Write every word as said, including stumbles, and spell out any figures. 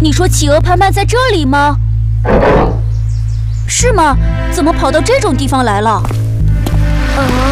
你说企鹅潘潘在这里吗？是吗？怎么跑到这种地方来了？啊！